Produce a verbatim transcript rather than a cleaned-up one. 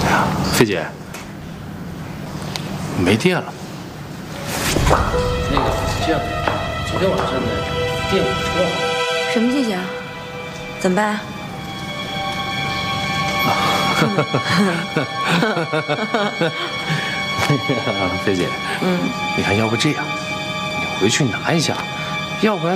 哎呀，菲姐，没电了。 那个这样，昨天晚上的电我充了。 什么谢谢啊？怎么办啊？ 菲姐，嗯，你看，要不这样，你回去拿一下，要不然